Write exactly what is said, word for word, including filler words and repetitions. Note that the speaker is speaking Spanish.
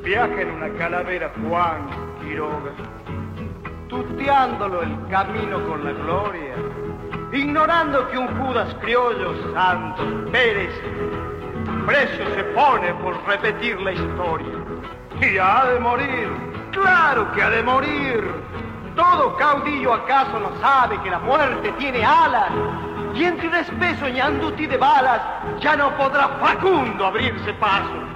Viaja en una calavera Juan Quiroga, tuteándolo el camino con la gloria, ignorando que un Judas criollo, Santos Pérez, precio se pone por repetir la historia. Y ha de morir, claro que ha de morir. Todo caudillo acaso no sabe que la muerte tiene alas, y entre el espeso ñanduti de balas ya no podrá Facundo abrirse paso.